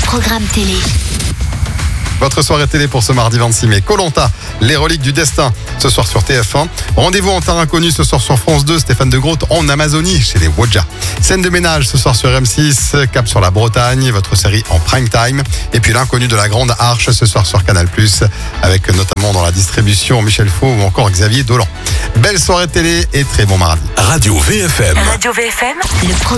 programme télé. Votre soirée télé pour ce mardi 26 mai. Koh-Lanta, les reliques du destin, ce soir sur TF1. Rendez-vous en terre inconnue ce soir sur France 2. Stéphane de Groot en Amazonie chez les Wodja. Scène de ménage ce soir sur M6. Cap sur la Bretagne, votre série en prime time. Et puis l'inconnu de la Grande Arche ce soir sur Canal+, avec notamment dans la distribution Michel Faux ou encore Xavier Dolan. Belle soirée télé et très bon mardi. Radio VFM. Radio VFM, le programme.